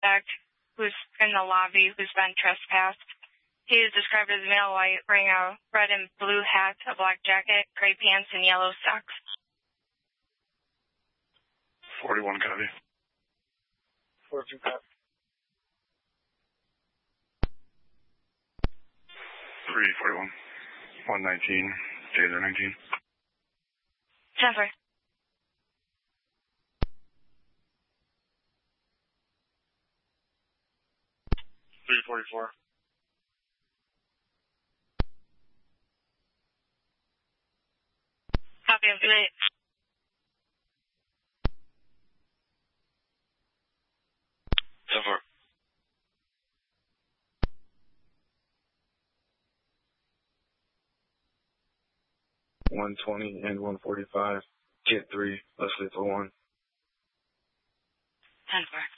suspect who's in the lobby who's been trespassed. He is described as male white, wearing a red and blue hat, a black jacket, gray pants, and yellow socks. 41 copy. 42 copy. 341. 119. Taser 19. 10-4. 344. Copy of the 8. Over. $120 and $145. Kit 3. Let's leave for 1. 10-4.